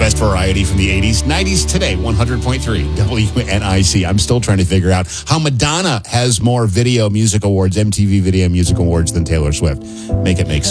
best variety from the 80s, 90s, today, 100.3 WNIC. I'm still trying to figure out how Madonna has more video music awards, MTV Video Music Awards, than Taylor Swift. Make it make sense.